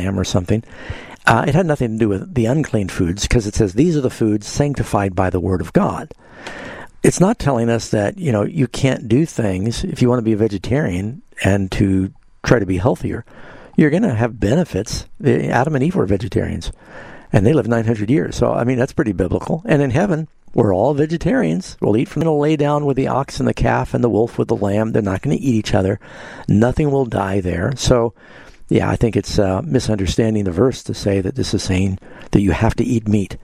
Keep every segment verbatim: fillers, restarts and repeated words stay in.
lamb or something. Uh, it had nothing to do with the unclean foods, because it says these are the foods sanctified by the Word of God. It's not telling us that, you know, you can't do things if you want to be a vegetarian and to try to be healthier. You're going to have benefits. Adam and Eve were vegetarians, and they lived nine hundred years. So, I mean, that's pretty biblical. And in heaven, we're all vegetarians. We'll eat from the lay down with the ox and the calf and the wolf with the lamb. They're not going to eat each other. Nothing will die there. So, yeah, I think it's uh, misunderstanding the verse to say that this is saying that you have to eat meat.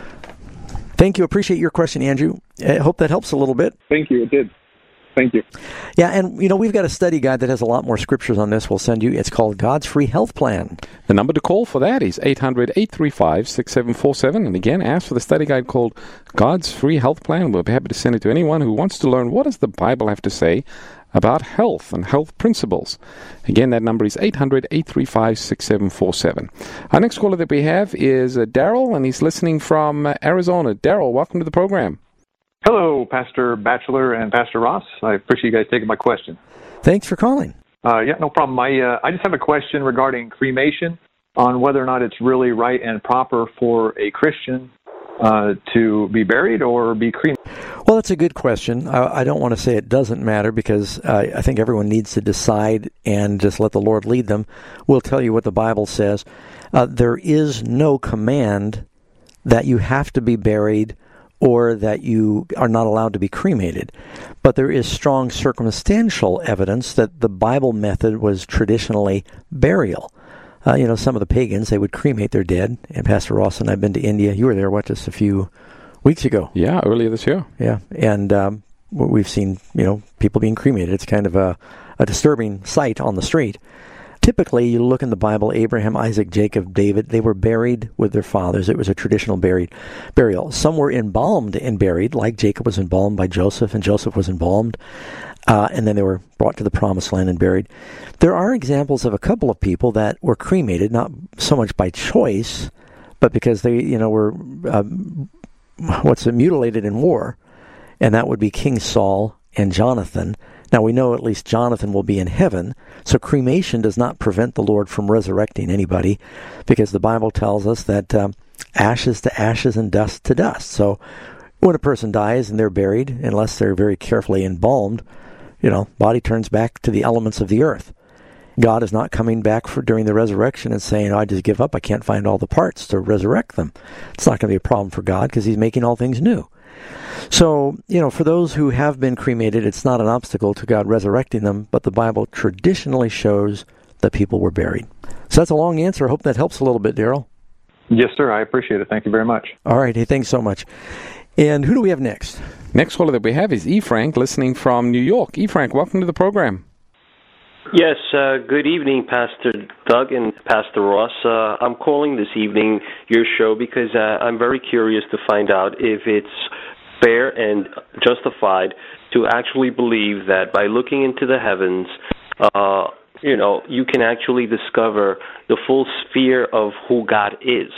Thank you. Appreciate your question, Andrew. I hope that helps a little bit. Thank you. It did. Thank you. Yeah, and, you know, we've got a study guide that has a lot more scriptures on this we'll send you. It's called God's Free Health Plan. The number to call for that is eight hundred, eight three five, six seven four seven. And again, ask for the study guide called God's Free Health Plan. We'll be happy to send it to anyone who wants to learn what does the Bible have to say about health and health principles. Again, that number is eight hundred, eight three five, six seven four seven. Our next caller that we have is uh, Daryl, and he's listening from uh, Arizona. Daryl, welcome to the program. Hello, Pastor Batchelor and Pastor Ross. I appreciate you guys taking my question. Thanks for calling. Uh, yeah, no problem. I, uh, I just have a question regarding cremation, on whether or not it's really right and proper for a Christian uh, to be buried or be cremated. Well, that's a good question. I, I don't want to say it doesn't matter, because uh, I think everyone needs to decide and just let the Lord lead them. We'll tell you what the Bible says. Uh, there is no command that you have to be buried or that you are not allowed to be cremated. But there is strong circumstantial evidence that the Bible method was traditionally burial. Uh, you know, some of the pagans, they would cremate their dead. And Pastor Ross and I have been to India. You were there, what, just a few weeks ago? Yeah, earlier this year. Yeah, and um, we've seen, you know, people being cremated. It's kind of a, a disturbing sight on the street. Typically, you look in the Bible, Abraham, Isaac, Jacob, David, they were buried with their fathers. It was a traditional buried burial. Some were embalmed and buried, like Jacob was embalmed by Joseph, and Joseph was embalmed, uh, and then they were brought to the Promised Land and buried. There are examples of a couple of people that were cremated, not so much by choice, but because they, you know, were, uh, what's it, mutilated in war, and that would be King Saul and Jonathan. Now, we know at least Jonathan will be in heaven, so cremation does not prevent the Lord from resurrecting anybody, because the Bible tells us that um, ashes to ashes and dust to dust. So when a person dies and they're buried, unless they're very carefully embalmed, you know, body turns back to the elements of the earth. God is not coming back for during the resurrection and saying, oh, I just give up, I can't find all the parts to resurrect them. It's not going to be a problem for God, because he's making all things new. So, you know, for those who have been cremated, it's not an obstacle to God resurrecting them, but the Bible traditionally shows that people were buried. So that's a long answer. I hope that helps a little bit, Daryl. Yes, sir. I appreciate it. Thank you very much. All right. Hey, thanks so much. And who do we have next? Next caller that we have is E. Frank, listening from New York. E. Frank, welcome to the program. Yes, uh, good evening, Pastor Doug and Pastor Ross. Uh, I'm calling this evening your show because uh, I'm very curious to find out if it's fair and justified to actually believe that by looking into the heavens, uh, you know, you can actually discover the full sphere of who God is.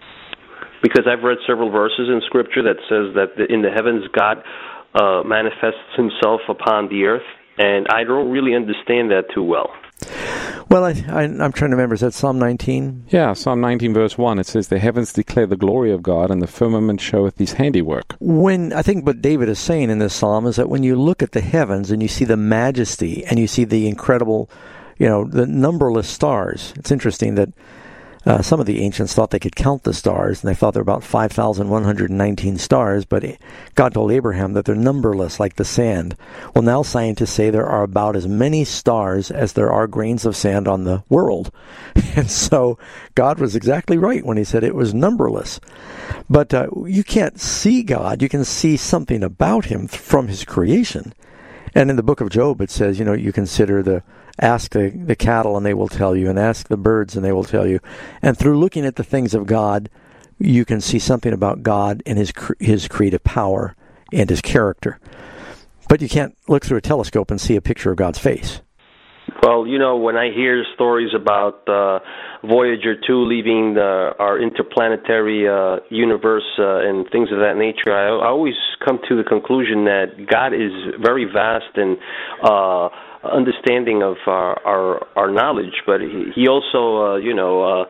Because I've read several verses in Scripture that says that in the heavens God uh, manifests himself upon the earth, and I don't really understand that too well. Well, I, I, I'm trying to remember. Is that Psalm nineteen? Yeah, Psalm nineteen, verse one. It says, the heavens declare the glory of God, and the firmament showeth his handiwork. When I think what David is saying in this psalm is that when you look at the heavens and you see the majesty and you see the incredible, you know, the numberless stars, it's interesting that Uh, some of the ancients thought they could count the stars, and they thought there were about five thousand one hundred nineteen stars, but God told Abraham that they're numberless like the sand. Well, now scientists say there are about as many stars as there are grains of sand on the world. And so God was exactly right when he said it was numberless. But uh, you can't see God. You can see something about him from his creation. And in the book of Job, it says, you know, you consider the Ask the, the cattle and they will tell you, and ask the birds and they will tell you. And through looking at the things of God, you can see something about God and his his creative power and his character. But you can't look through a telescope and see a picture of God's face. Well, you know, when I hear stories about uh, Voyager two leaving the, our interplanetary uh, universe uh, and things of that nature, I, I always come to the conclusion that God is very vast and uh understanding of our, our our knowledge, but he, he also, uh, you know, uh,